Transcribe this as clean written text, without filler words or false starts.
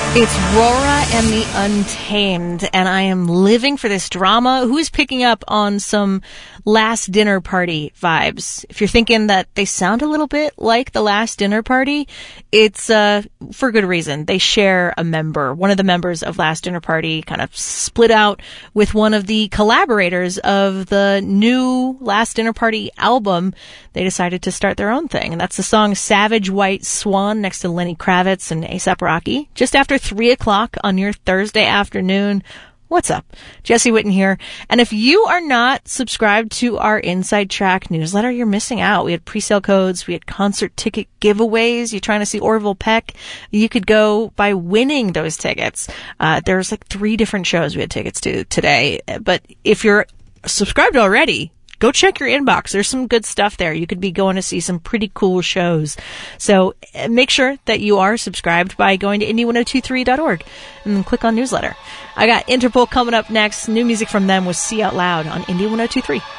It's Rora and the Untamed, and I am living for this drama. Who is picking up on some Last Dinner Party vibes? If you're thinking that they sound a little bit like the Last Dinner Party, it's for good reason. They share a member. One of the members of Last Dinner Party kind of split out with one of the collaborators of the new Last Dinner Party album. They decided to start their own thing, and that's the song Savage White Swan next to Lenny Kravitz and A$AP Rocky. Just after 3 o'clock on your Thursday afternoon. What's up? Jesse Witten here. And if you are not subscribed to our Inside Track newsletter, you're missing out. We had pre-sale codes. We had concert ticket giveaways. You're trying to see Orville Peck. You could go by winning those tickets. There's like 3 different shows we had tickets to today. But if you're subscribed already, go check your inbox. There's some good stuff there. You could be going to see some pretty cool shows. So make sure that you are subscribed by going to indie1023.org and then click on newsletter. I got Interpol coming up next. New music from them with See Out Loud on Indie 1023.